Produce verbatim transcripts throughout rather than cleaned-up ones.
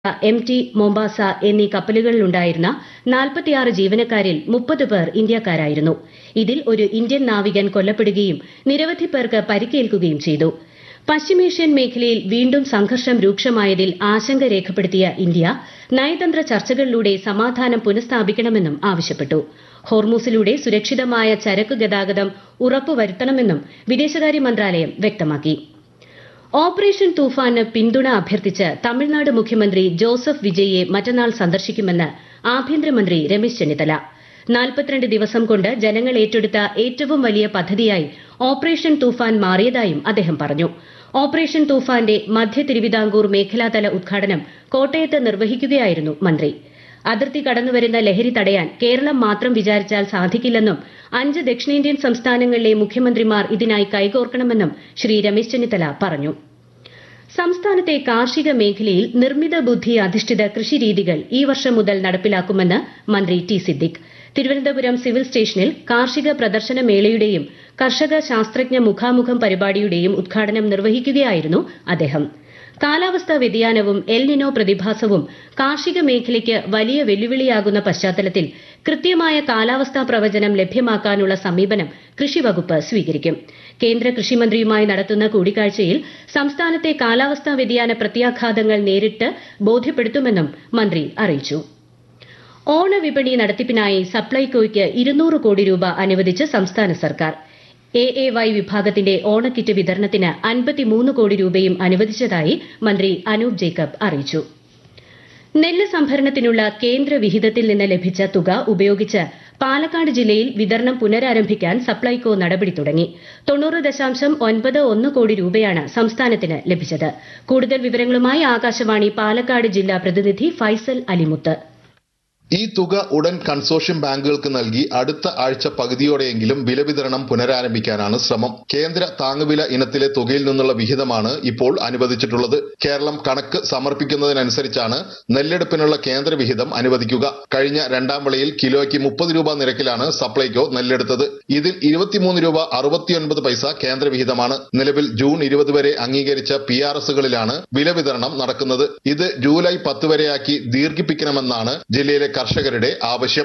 M T Mombasa എന്നീ കപ്പലുകളിലുണ്ടായിരുന്ന നാൽപ്പത്തിയാറ് ജീവനക്കാരിൽ മുപ്പത് പേർ ഇന്ത്യക്കാരായിരുന്നു. ഇതിൽ ഒരു ഇന്ത്യൻ നാവികൻ കൊല്ലപ്പെടുകയും നിരവധി പേർക്ക് പരിക്കേൽക്കുകയും ചെയ്തു. പശ്ചിമേഷ്യൻ മേഖലയിൽ വീണ്ടും സംഘർഷം രൂക്ഷമായതിൽ ആശങ്ക രേഖപ്പെടുത്തിയ ഇന്ത്യ നയതന്ത്ര ചർച്ചകളിലൂടെ സമാധാനം പുനഃസ്ഥാപിക്കണമെന്നും ആവശ്യപ്പെട്ടു. ഹോർമൂസിലൂടെ സുരക്ഷിതമായ ചരക്ക് ഗതാഗതം ഉറപ്പുവരുത്തണമെന്നും വിദേശകാര്യ മന്ത്രാലയം വ്യക്തമാക്കി. ഓപ്പറേഷൻ തൂഫാന് പിന്തുണ അഭ്യർത്ഥിച്ച് തമിഴ്നാട് മുഖ്യമന്ത്രി ജോസഫ് വിജയിയെ മറ്റന്നാൾ സന്ദർശിക്കുമെന്ന് ആഭ്യന്തരമന്ത്രി രമേശ് ചെന്നിത്തല. നാൽപ്പത്തിരണ്ട് ദിവസം കൊണ്ട് ജനങ്ങൾ ഏറ്റെടുത്ത ഏറ്റവും വലിയ പദ്ധതിയായി ഓപ്പറേഷൻ തൂഫാൻ മാറിയതായും അദ്ദേഹം പറഞ്ഞു. ഓപ്പറേഷൻ തൂഫാന്റെ മധ്യ തിരുവിതാംകൂർ മേഖലാതല ഉദ്ഘാടനം കോട്ടയത്ത് നിർവഹിക്കുകയായിരുന്നു മന്ത്രി. അതിർത്തി കടന്നുവരുന്ന ലഹരി തടയാൻ കേരളം മാത്രം വിചാരിച്ചാൽ സാധിക്കില്ലെന്നും അഞ്ച് ദക്ഷിണേന്ത്യൻ സംസ്ഥാനങ്ങളിലെ മുഖ്യമന്ത്രിമാർ ഇതിനായി കൈകോർക്കണമെന്നും ശ്രീ രമേശ് ചെന്നിത്തല പറഞ്ഞു. സംസ്ഥാനത്തെ കാർഷിക മേഖലയിൽ നിർമ്മിത ബുദ്ധി അധിഷ്ഠിത കൃഷിരീതികൾ ഈ വർഷം മുതൽ നടപ്പിലാക്കുമെന്ന് മന്ത്രി ടി സിദ്ദിഖ്. തിരുവനന്തപുരം സിവിൽ സ്റ്റേഷനിൽ കാർഷിക പ്രദർശന മേളയുടെയും കർഷക ശാസ്ത്രജ്ഞ മുഖാമുഖം പരിപാടിയുടെയും ഉദ്ഘാടനം നിർവഹിക്കുകയായിരുന്നു അദ്ദേഹം. കാലാവസ്ഥാ വ്യതിയാനവും എൽ നിനോ പ്രതിഭാസവും കാർഷിക മേഖലയ്ക്ക് വലിയ വെല്ലുവിളിയാകുന്ന പശ്ചാത്തലത്തിൽ കൃത്യമായ കാലാവസ്ഥാ പ്രവചനം ലഭ്യമാക്കാനുള്ള സമീപനം കൃഷിവകുപ്പ് സ്വീകരിക്കും. കേന്ദ്ര കൃഷിമന്ത്രിയുമായി നടത്തുന്ന കൂടിക്കാഴ്ചയിൽ സംസ്ഥാനത്തെ കാലാവസ്ഥാ വ്യതിയാന പ്രത്യാഘാതങ്ങൾ നേരിട്ട് ബോധ്യപ്പെടുത്തുമെന്നും മന്ത്രി അറിയിച്ചു. ഓണവിപണി നടത്തിപ്പിനായി സപ്ലൈകോയ്ക്ക് ഇരുന്നൂറ് കോടി രൂപ അനുവദിച്ച് സംസ്ഥാന സർക്കാർ. എ എ വൈ വിഭാഗത്തിന്റെ ഓണക്കിറ്റ് വിതരണത്തിന് അൻപത്തിമൂന്ന് കോടി രൂപയും അനുവദിച്ചതായി മന്ത്രി അനൂപ് ജേക്കബ് അറിയിച്ചു. നെല്ല് സംഭരണത്തിനുള്ള കേന്ദ്ര വിഹിതത്തിൽ നിന്ന് ലഭിച്ച തുക ഉപയോഗിച്ച് പാലക്കാട് ജില്ലയിൽ വിതരണം പുനരാരംഭിക്കാൻ സപ്ലൈകോ നടപടി തുടങ്ങി. തൊണ്ണൂറ് ദശാംശം ഒൻപത് ഒന്ന് കോടി രൂപയാണ് സംസ്ഥാനത്തിന് ലഭിച്ചത്. കൂടുതൽ വിവരങ്ങളുമായി ആകാശവാണി പാലക്കാട് ജില്ലാ പ്രതിനിധി ഫൈസൽ അലിമുത്ത്. ഈ തുക ഉടൻ കൺസോർഷ്യം ബാങ്കുകൾക്ക് നൽകി അടുത്ത ആഴ്ച പകുതിയോടെയെങ്കിലും വില വിതരണം പുനരാരംഭിക്കാനാണ് ശ്രമം. കേന്ദ്ര താങ്ങുവില ഇനത്തിലെ തുകയിൽ നിന്നുള്ള വിഹിതമാണ് ഇപ്പോൾ അനുവദിച്ചിട്ടുള്ളത്. കേരളം കണക്ക് സമർപ്പിക്കുന്നതിനനുസരിച്ചാണ് നെല്ലെടുപ്പിനുള്ള കേന്ദ്ര വിഹിതം അനുവദിക്കുക. കഴിഞ്ഞ രണ്ടാം വിളയിൽ കിലോയ്ക്ക് മുപ്പത് രൂപ നിരക്കിലാണ് സപ്ലൈകോ നെല്ലെടുത്തത്. ഇതിൽ ഇരുപത്തിമൂന്ന് രൂപ അറുപത്തിയൊൻപത് പൈസ കേന്ദ്ര വിഹിതമാണ്. നിലവിൽ ജൂൺ ഇരുപത് വരെ അംഗീകരിച്ച പി ആർ എസുകളിലാണ് വില വിതരണം നടക്കുന്നത്. ഇത് ജൂലൈ പത്ത് വരെയാക്കി ദീർഘിപ്പിക്കണമെന്നാണ് ജില്ലയിലെ കർഷകരുടെ ആവശ്യം.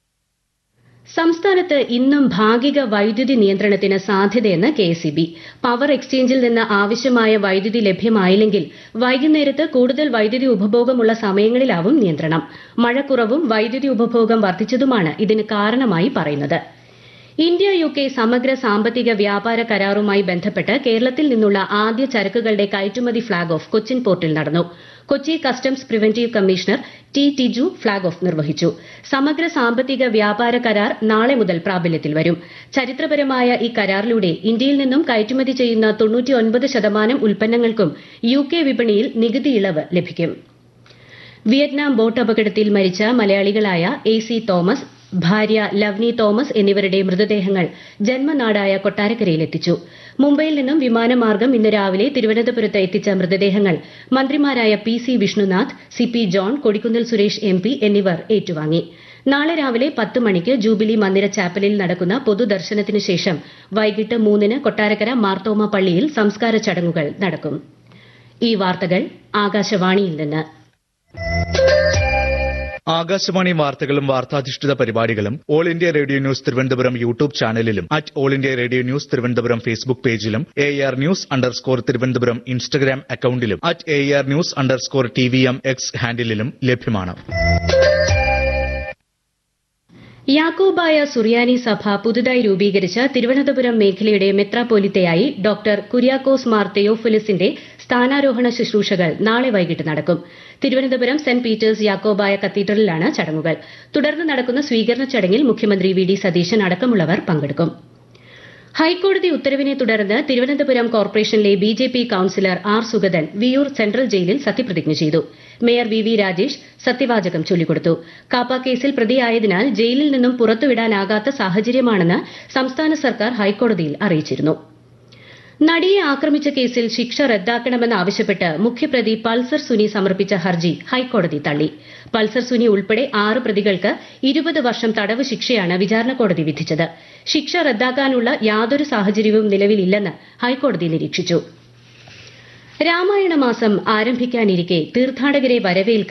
സംസ്ഥാനത്ത് ഇന്നും ഭാഗിക വൈദ്യുതി നിയന്ത്രണത്തിന് സാധ്യതയെന്ന് K S E B. Power എക്സ്ചേഞ്ചിൽ നിന്ന് ആവശ്യമായ വൈദ്യുതി ലഭ്യമായില്ലെങ്കിൽ വൈകുന്നേരത്ത് കൂടുതൽ വൈദ്യുതി ഉപഭോഗമുള്ള സമയങ്ങളിലാവും നിയന്ത്രണം. മഴക്കുറവും വൈദ്യുതി ഉപഭോഗം വർദ്ധിച്ചതുമാണ് ഇതിന് കാരണമായി പറയുന്നത്. ഇന്ത്യ യു കെ സമഗ്ര സാമ്പത്തിക വ്യാപാര കരാറുമായി ബന്ധപ്പെട്ട് കേരളത്തിൽ നിന്നുള്ള ആദ്യ ചരക്കുകളുടെ കയറ്റുമതി ഫ്ളാഗ് ഓഫ് കൊച്ചിൻ പോർട്ടിൽ നടന്നു. Kochi customs preventive commissioner T Tiju flag off നിർവഹിച്ചു. സമഗ്ര സാമ്പത്തിക വ്യാപാര കരാർ നാളെ മുതൽ പ്രാബല്യത്തിൽ വരും. ചരിത്രപരമായ ഈ കരാറിലൂടെ ഇന്ത്യയിൽ നിന്നും കയറ്റുമതി ചെയ്യുന്ന തൊണ്ണൂറ്റിയൊൻപത് ശതമാനം ഉൽപ്പന്നങ്ങൾക്കും യു കെ വിപണിയിൽ നികുതി ഇളവ് ലഭിക്കും. വിയറ്റ്നാം ബോട്ട് അപകടത്തിൽ മരിച്ച മലയാളികളായ എ സി തോമസ്, ഭാര്യ ലവ്നി തോമസ് എന്നിവരുടെ മൃതദേഹങ്ങൾ ജന്മനാടായ കൊട്ടാരക്കരയിലെത്തിച്ചു. മുംബൈയിൽ നിന്നും വിമാനമാർഗം ഇന്ന് രാവിലെ തിരുവനന്തപുരത്ത് എത്തിച്ച മൃതദേഹങ്ങൾ മന്ത്രിമാരായ P C Vishnunath, C P John, Kodikunnil Suresh M P എന്നിവർ ഏറ്റുവാങ്ങി. നാളെ രാവിലെ പത്ത് മണിക്ക് ജൂബിലി മന്ദിര ചാപ്പലിൽ നടക്കുന്ന പൊതുദർശനത്തിനു ശേഷം വൈകിട്ട് മൂന്നിന് കൊട്ടാരക്കര മാർത്തോമ പള്ളിയിൽ സംസ്കാര ചടങ്ങുകൾ നടക്കും. ഈ വാർത്തകൾ ആകാശവാണിയിൽ നിന്ന്. ആകാശവാണി വാർത്തകളും വാർത്താധിഷ്ഠിത പരിപാടികളും all India radio news Thiruvananthapuram YouTube ചാനലിലും at all India radio news Thiruvananthapuram Facebook പേജിലും A R news underscore Thiruvananthapuram Instagram അക്കൌണ്ടിലും at A R news underscore T V M X ഹാൻഡിലും ലഭ്യമാണ്. യാക്കോബായ സുറിയാനി സഭ പുതുതായി രൂപീകരിച്ച തിരുവനന്തപുരം മേഖലയുടെ മെത്രാപ്പോലിത്തയായി ഡോക്ടർ കുര്യാക്കോസ് മാർ തെയോഫിലിസിന്റെ സ്ഥാനാരോഹണ ശുശ്രൂഷകൾ നാളെ വൈകിട്ട് നടക്കും. തിരുവനന്തപുരം സെന്റ് പീറ്റേഴ്സ് യാക്കോബായ കത്തീഡ്രലിലാണ് ചടങ്ങുകൾ. തുടർന്ന് നടക്കുന്ന സ്വീകരണ ചടങ്ങിൽ മുഖ്യമന്ത്രി വി ഡി സതീശൻ അടക്കമുള്ളവർ പങ്കെടുക്കും. ഹൈക്കോടതി ഉത്തരവിനെ തുടർന്ന് തിരുവനന്തപുരം കോർപ്പറേഷനിലെ B J P councillor R Sugathan Viyyur central ജയിലിൽ സത്യപ്രതിജ്ഞ ചെയ്തു. മേയർ വി വി രാജേഷ് സത്യവാചകം ചൊല്ലിക്കൊടുത്തു. കാപ്പ കേസിൽ പ്രതിയായതിനാൽ ജയിലിൽ നിന്നും പുറത്തുവിടാനാകാത്ത സാഹചര്യമാണെന്ന് സംസ്ഥാന സർക്കാർ ഹൈക്കോടതിയിൽ അറിയിച്ചിരുന്നു. നടിയെ ആക്രമിച്ച കേസിൽ ശിക്ഷ റദ്ദാക്കണമെന്നാവശ്യപ്പെട്ട് മുഖ്യപ്രതി പൾസർ സുനി സമർപ്പിച്ച ഹർജി ഹൈക്കോടതി തള്ളി. പൾസർ സുനി ഉൾപ്പെടെ ആറ് പ്രതികൾക്ക് ഇരുപത് വർഷം തടവ് ശിക്ഷയാണ് വിചാരണ കോടതി വിധിച്ചത്. ശിക്ഷ റദ്ദാക്കാനുള്ള യാതൊരു സാഹചര്യവും നിലവിലില്ലെന്ന് ഹൈക്കോടതി നിരീക്ഷിച്ചു. രാമായണ മാസം ആരംഭിക്കാനിരിക്കെ തീർത്ഥാടകരെ വരവേൽക്കാൻ